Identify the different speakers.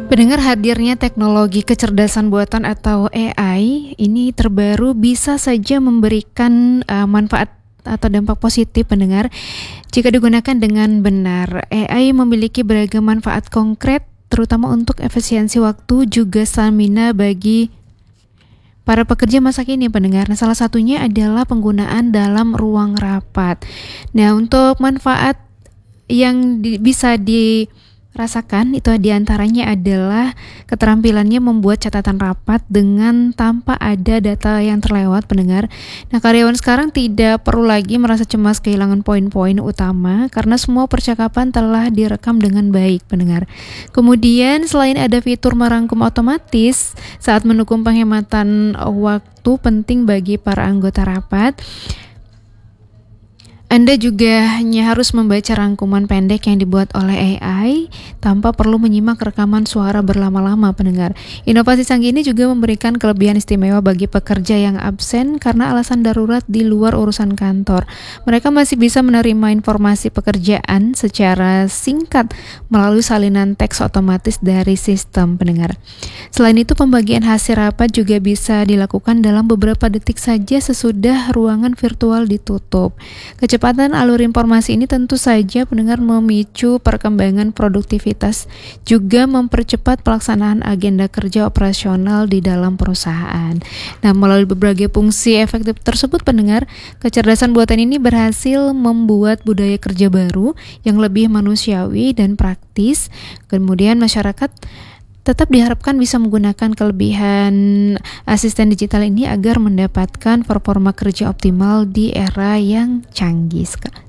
Speaker 1: Pendengar, hadirnya teknologi kecerdasan buatan atau AI ini terbaru bisa saja memberikan manfaat atau dampak positif pendengar jika digunakan dengan benar. AI memiliki beragam manfaat konkret terutama untuk efisiensi waktu juga stamina bagi para pekerja masa kini pendengar. Nah, salah satunya adalah penggunaan dalam ruang rapat. Nah, untuk manfaat yang bisa dirasakan itu diantaranya adalah keterampilannya membuat catatan rapat dengan tanpa ada data yang terlewat pendengar. Nah, karyawan sekarang tidak perlu lagi merasa cemas kehilangan poin-poin utama karena semua percakapan telah direkam dengan baik pendengar. Kemudian selain ada fitur merangkum otomatis saat mendukung penghematan waktu penting bagi para anggota rapat, Anda juga hanya harus membaca rangkuman pendek yang dibuat oleh AI tanpa perlu menyimak rekaman suara berlama-lama pendengar. Inovasi canggih ini juga memberikan kelebihan istimewa bagi pekerja yang absen karena alasan darurat di luar urusan kantor. Mereka masih bisa menerima informasi pekerjaan secara singkat melalui salinan teks otomatis dari sistem pendengar. Selain itu, pembagian hasil rapat juga bisa dilakukan dalam beberapa detik saja sesudah ruangan virtual ditutup. Kecepatan alur informasi ini tentu saja pendengar memicu perkembangan produktivitas, juga mempercepat pelaksanaan agenda kerja operasional di dalam perusahaan. Nah, melalui berbagai fungsi efektif tersebut pendengar, kecerdasan buatan ini berhasil membuat budaya kerja baru yang lebih manusiawi dan praktis. Kemudian masyarakat tetap diharapkan bisa menggunakan kelebihan asisten digital ini agar mendapatkan performa kerja optimal di era yang canggih.